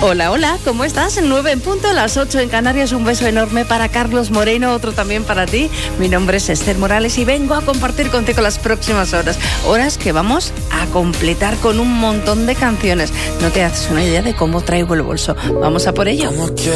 Hola, hola, ¿cómo estás? 9 en punto, las 8 en Canarias. Un beso enorme para Carlos Moreno, otro también para ti. Mi nombre es Esther Morales y vengo a compartir contigo las próximas horas. Horas que vamos a completar con un montón de canciones. No te haces una idea de cómo traigo el bolso. Vamos a por ello.